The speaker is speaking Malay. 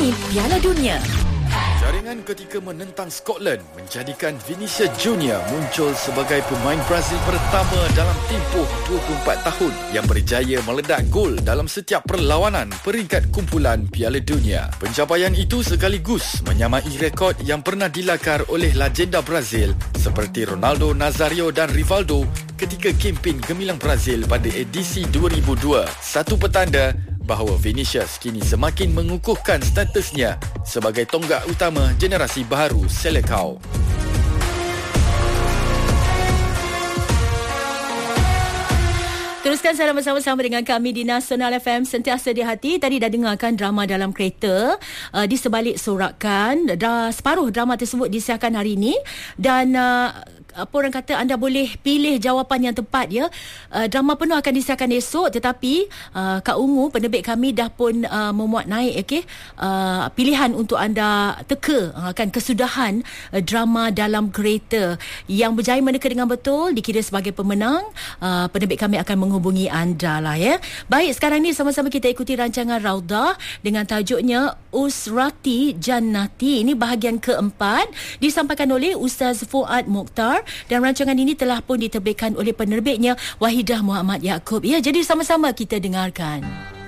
terkini Piala Dunia. Jaringan ketika menentang Scotland menjadikan Vinicius Junior muncul sebagai pemain Brazil pertama dalam tempoh 24 tahun yang berjaya meledak gol dalam setiap perlawanan peringkat kumpulan Piala Dunia. Pencapaian itu sekaligus menyamai rekod yang pernah dilakar oleh legenda Brazil seperti Ronaldo Nazario dan Rivaldo ketika kempen gemilang Brazil pada edisi 2002. Satu petanda bahawa Vinicius kini semakin mengukuhkan statusnya sebagai tonggak utama generasi baru Selecao. Teruskan saya bersama-sama dengan kami di Nasional FM Sentiasa di Hati. Tadi dah dengarkan drama dalam kereta di sebalik sorakan. Separuh drama tersebut disiarkan hari ini dan apa orang kata, anda boleh pilih jawapan yang tepat ya. Drama penuh akan disiarkan esok, tetapi Kak Ungu, penerbit kami, dah pun memuat naik pilihan untuk anda teka akan kesudahan drama dalam kereta. Yang berjaya meneka dengan betul dikira sebagai pemenang. Penerbit kami akan menghubungi anda lah ya. Baik, sekarang ni sama-sama kita ikuti rancangan Raudah dengan tajuknya Usrati Jannati. Ini bahagian keempat, disampaikan oleh Ustaz Fuad Mokhtar dan rancangan ini telah pun diterbitkan oleh penerbitnya Wahidah Muhammad Yaakob. Ya, jadi sama-sama kita dengarkan.